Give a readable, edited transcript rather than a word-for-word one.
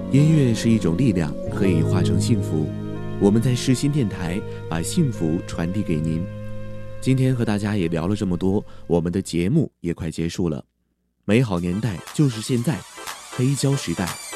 音乐是一种力量，可以化成幸福。我们在世新电台把幸福传递给您。今天和大家也聊了这么多，我们的节目也快结束了。美好年代就是现在，黑胶时代。